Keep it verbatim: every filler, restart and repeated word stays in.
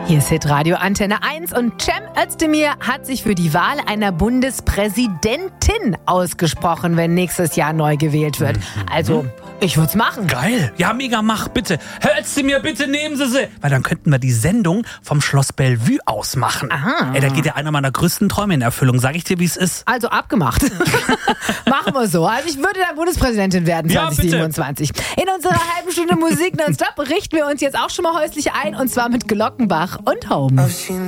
Hier ist Hitradio Antenne eins und Cem Özdemir hat sich für die Wahl einer Bundespräsidentin ausgesprochen, wenn nächstes Jahr neu gewählt wird. Also, ich würde es machen. Geil. Ja, mega, mach bitte. Herr Özdemir, bitte nehmen Sie sie. Weil dann könnten wir die Sendung vom Schloss Bellevue aus machen. Aha. Ey, da geht ja einer meiner größten Träume in Erfüllung. Sag ich dir, wie es ist. Also abgemacht. Machen wir so. Also ich würde dann Bundespräsidentin werden Ja, zwanzig siebenundzwanzig. In unserer halben Stunde Musik nonstop richten wir uns jetzt auch schon mal häuslich ein und zwar mit Glockenbach und Home.